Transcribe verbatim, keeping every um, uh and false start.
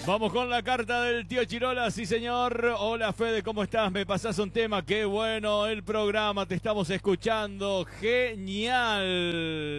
Vamos con la carta del tío Chirola, sí señor. Hola Fede, ¿cómo estás? Me pasás un tema, qué bueno el programa, te estamos escuchando, genial.